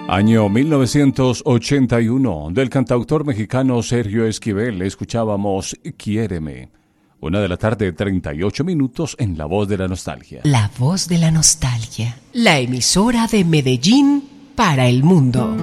Año 1981, del cantautor mexicano Sergio Esquivel, escuchábamos Quiéreme. 1:38 p.m. en La Voz de la Nostalgia. La Voz de la Nostalgia, la emisora de Medellín para el mundo.